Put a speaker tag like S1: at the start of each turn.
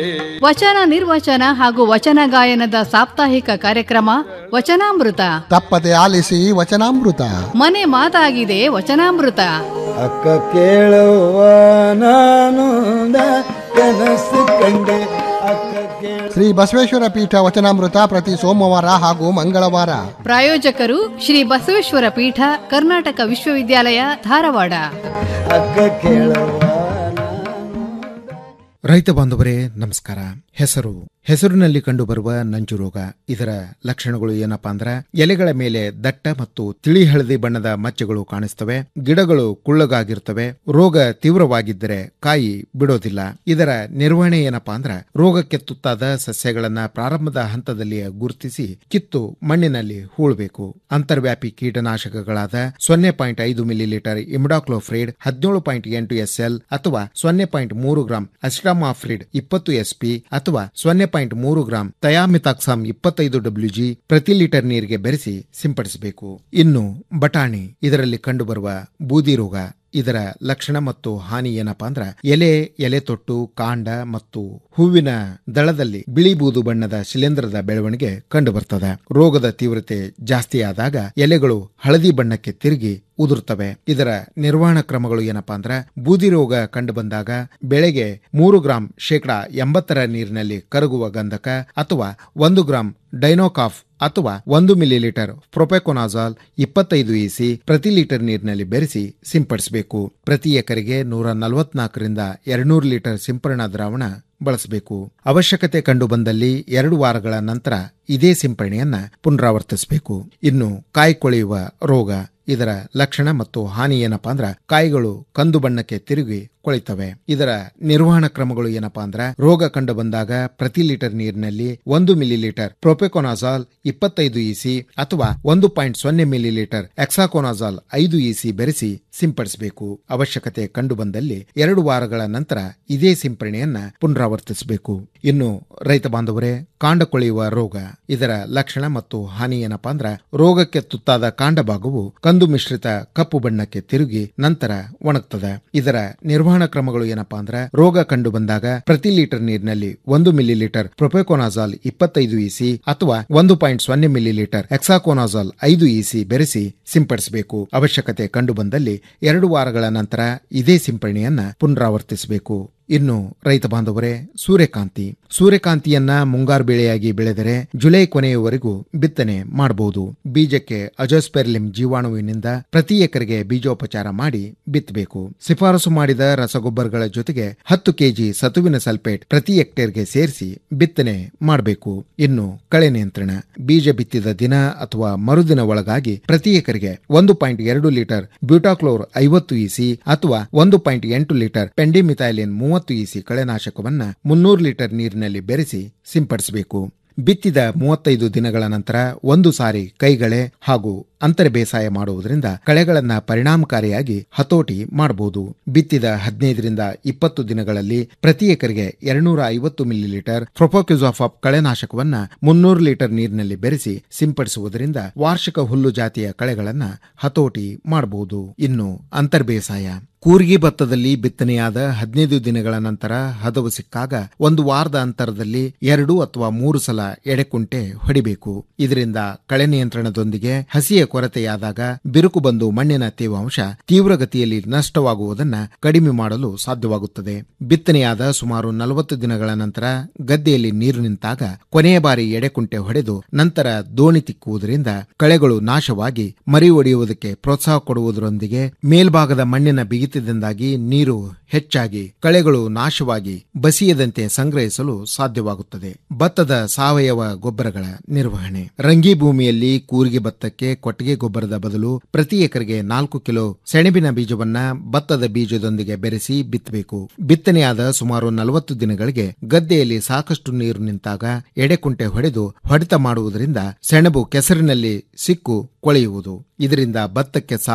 S1: ವಚನ ನಿರ್ವಚನ ಹಾಗೂ ವಚನ ಗಾಯನದ ಸಾಪ್ತಾಹಿಕ ಕಾರ್ಯಕ್ರಮ ವಚನಾಮೃತ.
S2: ತಪ್ಪದೆ ಆಲಿಸಿ ವಚನಾಮೃತ.
S1: ಮನೆ ಮಾತಾಗಿದೆ ವಚನಾಮೃತ.
S3: ಅಕ್ಕ ಕೇಳುವ ನಾನು ಕನಸು ಕಂಡೆ
S2: ಶ್ರೀ ಬಸವೇಶ್ವರ ಪೀಠ ವಚನಾಮೃತ ಪ್ರತಿ ಸೋಮವಾರ ಹಾಗೂ ಮಂಗಳವಾರ.
S1: ಪ್ರಾಯೋಜಕರು ಶ್ರೀ ಬಸವೇಶ್ವರ ಪೀಠ, ಕರ್ನಾಟಕ ವಿಶ್ವವಿದ್ಯಾಲಯ, ಧಾರವಾಡ.
S3: ಅಕ್ಕ ಕೇಳುವ.
S4: ರೈತ ಬಾಂಧವರೇ ನಮಸ್ಕಾರ. ಹೆಸರಿನಲ್ಲಿ ಕಂಡುಬರುವ ನಂಜು ರೋಗ, ಇದರ ಲಕ್ಷಣಗಳು ಏನಪ್ಪಾ ಅಂದ್ರೆ ಎಲೆಗಳ ಮೇಲೆ ದಟ್ಟ ಮತ್ತು ತಿಳಿ ಹಳದಿ ಬಣ್ಣದ ಮಚ್ಚೆಗಳು ಕಾಣಿಸ್ತವೆ, ಗಿಡಗಳು ಕುಳ್ಳಗಾಗಿರ್ತವೆ, ರೋಗ ತೀವ್ರವಾಗಿದ್ದರೆ ಕಾಯಿ ಬಿಡೋದಿಲ್ಲ. ಇದರ ನಿರ್ವಹಣೆ ಏನಪ್ಪಾ ಅಂದ್ರ ರೋಗಕ್ಕೆ ತುತ್ತಾದ ಸಸ್ಯಗಳನ್ನ ಪ್ರಾರಂಭದ ಹಂತದಲ್ಲಿ ಗುರುತಿಸಿ ಕಿತ್ತು ಮಣ್ಣಿನಲ್ಲಿ ಹೂಳಬೇಕು. ಅಂತರ್ವ್ಯಾಪಿ ಕೀಟನಾಶಕಗಳಾದ 0.5 ಮಿಲಿಲೀಟರ್ ಇಮಿಡಾಕ್ಲೋಫ್ರಿಡ್ 17.8 SL ಅಥವಾ 0.3 ಗ್ರಾಂ ಅಸಿಟಮಾಫ್ರಿಡ್ 20 SP ಅಥವಾ 0.3 ಗ್ರಾಂ ಥಯಾಮಿಥಾಕ್ಸಾಮ್ 25 WG ಪ್ರತಿ ಲೀಟರ್ ನೀರಿಗೆ ಬೆರೆಸಿ ಸಿಂಪಡಿಸಬೇಕು. ಇನ್ನು ಬಟಾಣಿ, ಇದರಲ್ಲಿ ಕಂಡುಬರುವ ಬೂದಿ ರೋಗ, ಇದರ ಲಕ್ಷಣ ಮತ್ತು ಹಾನಿ ಏನಪ್ಪಾ ಅಂದ್ರ ಎಲೆ ತೊಟ್ಟು, ಕಾಂಡ ಮತ್ತು ಹೂವಿನ ದಳದಲ್ಲಿ ಬಿಳಿ ಬೂದು ಬಣ್ಣದ ಶಿಲೀಂಧ್ರದ ಬೆಳವಣಿಗೆ ಕಂಡುಬರ್ತದೆ. ರೋಗದ ತೀವ್ರತೆ ಜಾಸ್ತಿಯಾದಾಗ ಎಲೆಗಳು ಹಳದಿ ಬಣ್ಣಕ್ಕೆ ತಿರುಗಿ ಉದುರ್ತವೆ. ಇದರ ನಿರ್ವಹಣಾ ಕ್ರಮಗಳು ಏನಪ್ಪಾ ಅಂದ್ರ ಬೂದಿ ರೋಗ ಕಂಡು ಬಂದಾಗ ಬೆಳೆಗೆ 3 ಗ್ರಾಂ 80% ನೀರಿನಲ್ಲಿ ಕರಗುವ ಗಂಧಕ ಅಥವಾ 1 ಗ್ರಾಂ ಡೈನೋಕಾಫ್ ಅಥವಾ 1 ಮಿಲಿಲೀಟರ್ ಪ್ರೊಪೆಕೊನಾಜಾಲ್ 25 EC ಪ್ರತಿ ಲೀಟರ್ ನೀರಿನಲ್ಲಿ ಬೆರೆಸಿ ಸಿಂಪಡಿಸಬೇಕು. ಪ್ರತಿ ಎಕರೆಗೆ 144ರಿಂದ 200 ಲೀಟರ್ ಸಿಂಪರಣಾ ದ್ರಾವಣ ಬಳಸಬೇಕು. ಅವಶ್ಯಕತೆ ಕಂಡು ಬಂದಲ್ಲಿ 2 ವಾರಗಳ ನಂತರ ಇದೇ ಸಿಂಪರಣೆಯನ್ನ ಪುನರಾವರ್ತಿಸಬೇಕು. ಇನ್ನು ಕಾಯಿ ಕೊಳೆಯುವ ರೋಗ, ಇದರ ಲಕ್ಷಣ ಮತ್ತು ಹಾನಿ ಏನಪ್ಪಾ ಅಂದ್ರ ಕಾಯಿಗಳು ಕಂದು ಬಣ್ಣಕ್ಕೆ ತಿರುಗಿ ಕೊಳಿತವೆ. ಇದರ ನಿರ್ವಹಣಾ ಕ್ರಮಗಳು ಏನಪ್ಪಾ ಅಂದ್ರ ರೋಗ ಕಂಡು ಬಂದಾಗ ಪ್ರತಿ ಲೀಟರ್ ನೀರಿನಲ್ಲಿ 1 ಮಿಲಿಲೀಟರ್ ಪ್ರೊಪೆಕೊನಾಜಾಲ್ 25 EC ಅಥವಾ 1.0 ಮಿಲಿಲೀಟರ್ ಎಕ್ಸಾಕೊನಾಜಾಲ್ 5 EC ಬೆರೆಸಿ ಸಿಂಪಡಿಸಬೇಕು. ಅವಶ್ಯಕತೆ ಕಂಡು ಬಂದಲ್ಲಿ 2 ವಾರಗಳ ನಂತರ ಇದೇ ಸಿಂಪರಣೆಯನ್ನ ಪುನರಾವರ್ತಿಸಬೇಕು. ಇನ್ನು ರೈತ ಬಾಂಧವರೇ, ಕಾಂಡ ಕೊಳೆಯುವ ರೋಗ, ಇದರ ಲಕ್ಷಣ ಮತ್ತು ಹಾನಿ ಏನಪ್ಪಾ ಅಂದ್ರ ರೋಗಕ್ಕೆ ತುತ್ತಾದ ಕಾಂಡ ಭಾಗವು ಕಂದು ಮಿಶ್ರಿತ ಕಪ್ಪು ಬಣ್ಣಕ್ಕೆ ತಿರುಗಿ ನಂತರ ಒಣಗ್ತದೆ. ಇದರ ನಿರ್ವಹಣಾ ಕ್ರಮಗಳು ಏನಪ್ಪಾ ಅಂದ್ರ ರೋಗ ಕಂಡು ಬಂದಾಗ ಪ್ರತಿ ಲೀಟರ್ ನೀರಿನಲ್ಲಿ 1 ಮಿಲಿಲೀಟರ್ ಪ್ರೊಪೆಕೊನಾಜಾಲ್ 25 EC ಅಥವಾ 1.0 ಮಿಲಿಲೀಟರ್ ಎಕ್ಸಾಕೊನಾಜಾಲ್ 5 EC ಬೆರೆಸಿ ಸಿಂಪಡಿಸಬೇಕು. ಅವಶ್ಯಕತೆ ಕಂಡು ಬಂದಲ್ಲಿ 2 ವಾರಗಳ ನಂತರ ಇದೇ ಸಿಂಪರಣೆಯನ್ನ ಪುನರಾವರ್ತಿಸಬೇಕು. ಇನ್ನು ರೈತ ಬಾಂಧವರೇ, ಸೂರ್ಯಕಾಂತಿಯನ್ನ ಮುಂಗಾರು ಬೆಳೆಯಾಗಿ ಬೆಳೆದರೆ ಜುಲೈ ಕೊನೆಯವರೆಗೂ ಬಿತ್ತನೆ ಮಾಡಬಹುದು. ಬೀಜಕ್ಕೆ ಅಜೋಸ್ಪೆರ್ಲಿಮ್ ಜೀವಾಣುವಿನಿಂದ ಪ್ರತಿ ಎಕರೆಗೆ ಬೀಜೋಪಚಾರ ಮಾಡಿ ಬಿತ್ತಬೇಕು. ಶಿಫಾರಸು ಮಾಡಿದ ರಸಗೊಬ್ಬರಗಳ ಜೊತೆಗೆ 10 kg ಸತುವಿನ ಸಲ್ಫೇಟ್ ಪ್ರತಿ ಹೆಕ್ಟೇರ್ಗೆ ಸೇರಿಸಿ ಬಿತ್ತನೆ ಮಾಡಬೇಕು. ಇನ್ನು ಕಳೆ ನಿಯಂತ್ರಣ, ಬೀಜ ಬಿತ್ತಿದ ದಿನ ಅಥವಾ ಮರುದಿನ ಒಳಗಾಗಿ ಪ್ರತಿ ಎಕರೆಗೆ 1.2 ಲೀಟರ್ ಬ್ಯೂಟಾಕ್ಲೋರ್ 50 EC ಅಥವಾ 1.8 ಲೀಟರ್ ಪೆಂಡಿಮಿಥೈಲಿನ್ 30 EC ಕಳೆನಾಶಕವನ್ನ 300 ಲೀಟರ್ ನೀರಿನಲ್ಲಿ ಬೆರೆಸಿ ಸಿಂಪಡಿಸಬೇಕು. ಬಿತ್ತಿದ 35 ದಿನಗಳ ನಂತರ 1 ಸಾರಿ ಕೈಗಳೆ ಹಾಗೂ ಅಂತರ ಬೇಸಾಯ ಮಾಡುವುದರಿಂದ ಕಳೆಗಳನ್ನ ಪರಿಣಾಮಕಾರಿಯಾಗಿ ಹತೋಟಿ ಮಾಡಬಹುದು. ಬಿತ್ತಿದ 15ರಿಂದ 20 ದಿನಗಳಲ್ಲಿ ಪ್ರತಿ ಎಕರೆಗೆ 250 ಮಿಲಿಲೀಟರ್ ಪ್ರೊಪೋಕ್ಯುಜಾಫಾಪ್ ಕಳೆನಾಶಕವನ್ನ 300 ಲೀಟರ್ ನೀರಿನಲ್ಲಿ ಬೆರೆಸಿ ಸಿಂಪಡಿಸುವುದರಿಂದ ವಾರ್ಷಿಕ ಹುಲ್ಲು ಜಾತಿಯ ಕಳೆಗಳನ್ನ ಹತೋಟಿ ಮಾಡಬಹುದು. ಇನ್ನು ಅಂತರ್ ಬೇಸಾಯ, ಕೂರ್ಗಿ ಭತ್ತದಲ್ಲಿ ಬಿತ್ತನೆಯಾದ 15 ದಿನಗಳ ನಂತರ ಹದವು ಸಿಕ್ಕಾಗ 1 ವಾರದ ಅಂತರದಲ್ಲಿ 2 ಅಥವಾ 3 ಸಲ ಎಡೆಕುಂಟೆ ಹೊಡಿಬೇಕು. ಇದರಿಂದ ಕಳೆ ನಿಯಂತ್ರಣದೊಂದಿಗೆ ಹಸಿಯ ಕೊರತೆಯಾದಾಗ ಬಿರುಕು ಬಂದು ಮಣ್ಣಿನ ತೇವಾಂಶ ತೀವ್ರಗತಿಯಲ್ಲಿ ನಷ್ಟವಾಗುವುದನ್ನು ಕಡಿಮೆ ಮಾಡಲು ಸಾಧ್ಯವಾಗುತ್ತದೆ. ಬಿತ್ತನೆಯಾದ ಸುಮಾರು 40 ದಿನಗಳ ನಂತರ ಗದ್ದೆಯಲ್ಲಿ ನೀರು ನಿಂತಾಗ ಕೊನೆಯ ಬಾರಿ ಎಡೆಕುಂಟೆ ಹೊಡೆದು ನಂತರ ದೋಣಿ ತಿಕ್ಕುವುದರಿಂದ ಕಳೆಗಳು ನಾಶವಾಗಿ ಮರಿ ಒಡೆಯುವುದಕ್ಕೆ ಪ್ರೋತ್ಸಾಹ ಕೊಡುವುದರೊಂದಿಗೆ ಮೇಲ್ಭಾಗದ ಮಣ್ಣಿನ ಬಿಗಿತದಿಂದಾಗಿ ನೀರು ಹೆಚ್ಚಾಗಿ ಕಳೆಗಳು ನಾಶವಾಗಿ ಬಸಿಯದಂತೆ ಸಂಗ್ರಹಿಸಲು ಸಾಧ್ಯವಾಗುತ್ತದೆ. ಭತ್ತದ ಸಾವಯವ ಗೊಬ್ಬರಗಳ ನಿರ್ವಹಣೆ, ರಂಗಿ ಭೂಮಿಯಲ್ಲಿ ಕೂರಿಗೆ ಭತ್ತಕ್ಕೆ ಕೊಟ್ಟಿಗೆ ಗೊಬ್ಬರದ ಬದಲು ಪ್ರತಿ ಎಕರೆಗೆ 4 ಕಿಲೋ ಸೆಣಬಿನ ಬೀಜವನ್ನ ಭತ್ತದ ಬೀಜದೊಂದಿಗೆ ಬೆರೆಸಿ ಬಿತ್ತಬೇಕು. ಬಿತ್ತನೆಯಾದ ಸುಮಾರು 40 ದಿನಗಳಿಗೆ ಗದ್ದೆಯಲ್ಲಿ ಸಾಕಷ್ಟು ನೀರು ನಿಂತಾಗ ಎಡೆಕುಂಟೆ ಹೊಡೆದು ಹೊಡೆತ ಮಾಡುವುದರಿಂದ ಸೆಣಬು ಕೆಸರಿನಲ್ಲಿ ಸಿಕ್ಕು ಕೊಳೆಯುವುದು. ಇದರಿಂದ ಭತ್ತಕ್ಕೆ